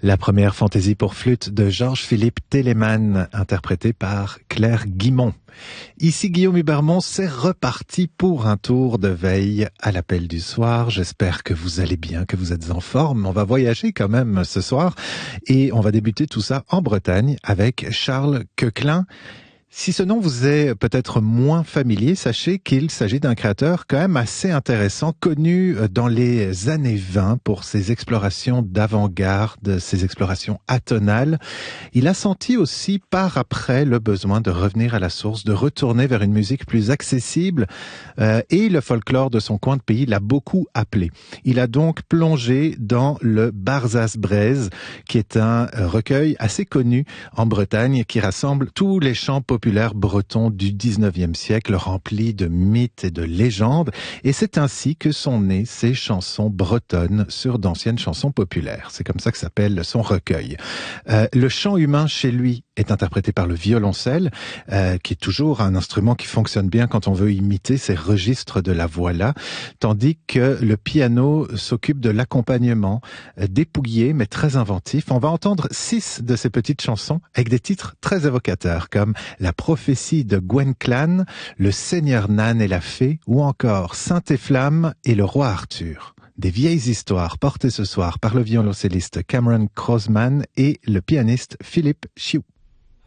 La première fantaisie pour flûte de Georges-Philippe Telemann, interprétée par Claire Guimont. Ici Guillaume Hubermont, c'est reparti pour un tour de veille à l'appel du soir. J'espère que vous allez bien, que vous êtes en forme. On va voyager quand même ce soir et on va débuter tout ça en Bretagne avec Charles Koechlin. Si ce nom vous est peut-être moins familier, sachez qu'il s'agit d'un créateur quand même assez intéressant, connu dans les années 20 pour ses explorations d'avant-garde, ses explorations atonales. Il a senti aussi par après le besoin de revenir à la source, de retourner vers une musique plus accessible et le folklore de son coin de pays l'a beaucoup appelé. Il a donc plongé dans le Barzaz-Braise, qui est un recueil assez connu en Bretagne qui rassemble tous les chants populaires bretons du 19e siècle remplis de mythes et de légendes. Et c'est ainsi que sont nées ces chansons bretonnes sur d'anciennes chansons populaires. C'est comme ça que s'appelle son recueil. Le chant humain chez lui est interprété par le violoncelle, qui est toujours un instrument qui fonctionne bien quand on veut imiter ces registres de la voix-là, tandis que le piano s'occupe de l'accompagnement, dépouillé mais très inventif. On va entendre 6 de ces petites chansons avec des titres très évocateurs comme La prophétie de Gwenc'llan, Le Seigneur Nan et la Fée ou encore Saint et Flamme et le roi Arthur. Des vieilles histoires portées ce soir par le violoncelliste Cameron Crossman et le pianiste Philippe Chiou.